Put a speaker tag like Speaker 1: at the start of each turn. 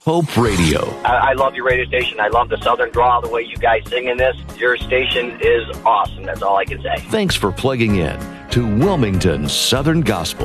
Speaker 1: Hope Radio.
Speaker 2: I love your radio station. I love the Southern drawl, the way you guys sing in this. Your station is awesome. That's all I can say.
Speaker 1: Thanks for plugging in to Wilmington Southern Gospel.